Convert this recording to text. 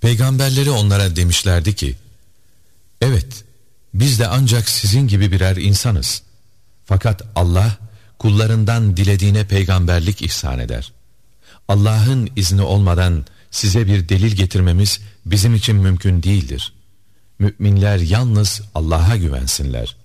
Peygamberleri onlara demişlerdi ki, evet, biz de ancak sizin gibi birer insanız. Fakat Allah kullarından dilediğine peygamberlik ihsan eder. Allah'ın izni olmadan size bir delil getirmemiz bizim için mümkün değildir. Müminler yalnız Allah'a güvensinler.